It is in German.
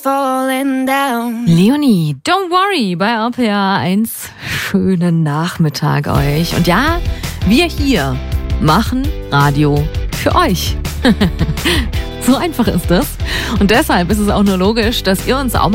falling down. Leonie, don't worry, bei RPA 1. Schönen Nachmittag euch. Und ja, wir hier machen Radio für euch. So einfach ist das. Und deshalb ist es auch nur logisch, dass ihr uns auch mal